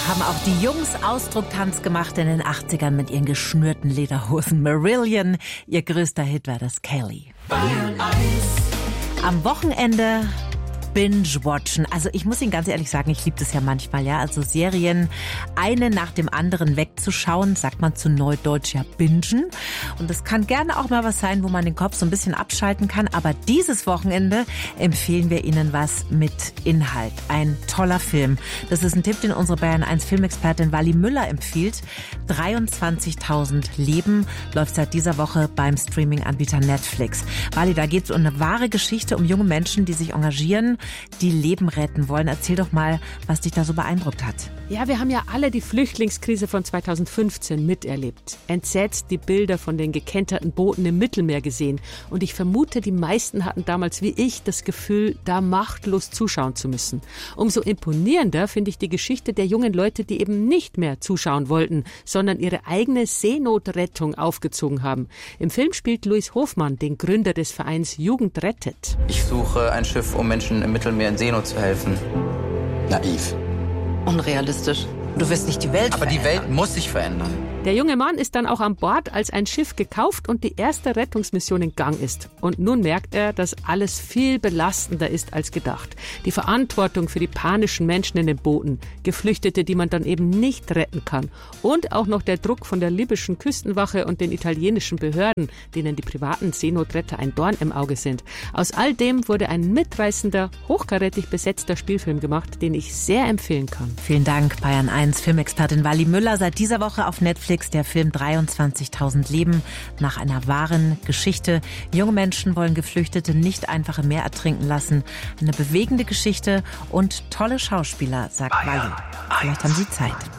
Haben auch die Jungs Ausdrucktanz gemacht in den 80ern mit ihren geschnürten Lederhosen. Marillion, ihr größter Hit war das Kelly. Am Wochenende Binge-Watchen. Also ich muss Ihnen ganz ehrlich sagen, ich liebe das ja manchmal, ja. Also Serien eine nach dem anderen wegzuschauen, sagt man zu Neudeutsch ja bingen. Und das kann gerne auch mal was sein, wo man den Kopf so ein bisschen abschalten kann. Aber dieses Wochenende empfehlen wir Ihnen was mit Inhalt. Ein toller Film. Das ist ein Tipp, den unsere Bayern 1 Filmexpertin Wally Müller empfiehlt. 23.000 Leben läuft seit dieser Woche beim Streaming-Anbieter Netflix. Wally, da geht es um eine wahre Geschichte, um junge Menschen, die sich engagieren, die Leben retten wollen. Erzähl doch mal, was dich da so beeindruckt hat. Ja, wir haben ja alle die Flüchtlingskrise von 2015 miterlebt. Entsetzt die Bilder von den gekenterten Booten im Mittelmeer gesehen. Und ich vermute, die meisten hatten damals wie ich das Gefühl, da machtlos zuschauen zu müssen. Umso imponierender finde ich die Geschichte der jungen Leute, die eben nicht mehr zuschauen wollten, sondern ihre eigene Seenotrettung aufgezogen haben. Im Film spielt Louis Hofmann, den Gründer des Vereins Jugend rettet. Ich suche ein Schiff, um Menschen im Mittelmeer in Seenot zu helfen. Naiv. Unrealistisch. Du wirst nicht die Welt Aber verändern. die Welt muss sich verändern. Der junge Mann ist dann auch an Bord, als ein Schiff gekauft und die erste Rettungsmission in Gang ist. Und nun merkt er, dass alles viel belastender ist als gedacht. Die Verantwortung für die panischen Menschen in den Booten, Geflüchtete, die man dann eben nicht retten kann. Und auch noch der Druck von der libyschen Küstenwache und den italienischen Behörden, denen die privaten Seenotretter ein Dorn im Auge sind. Aus all dem wurde ein mitreißender, hochkarätig besetzter Spielfilm gemacht, den ich sehr empfehlen kann. Vielen Dank, Bayern 1 Filmexpertin Wally Müller. Seit dieser Woche auf Netflix der Film 23.000 Leben nach einer wahren Geschichte. Junge Menschen wollen Geflüchtete nicht einfach im Meer ertrinken lassen. Eine bewegende Geschichte und tolle Schauspieler, sagt Wally. Vielleicht haben Sie Zeit.